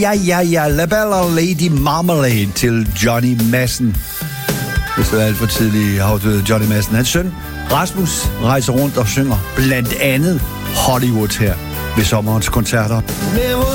Ja, La Bella Lady Marmalade til Johnny Madsen. Det er alt for tidligt afdøde Johnny Madsen. Hans søn, Rasmus, rejser rundt og synger blandt andet Hollywood her ved sommerens koncerter.